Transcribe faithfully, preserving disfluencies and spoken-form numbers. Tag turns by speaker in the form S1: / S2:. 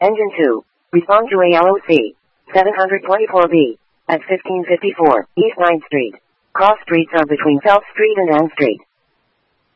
S1: Engine two. Respond to A L O C. seven twenty-four B. At fifteen fifty-four East ninth Street. Cross streets are between South Street and Ann Street.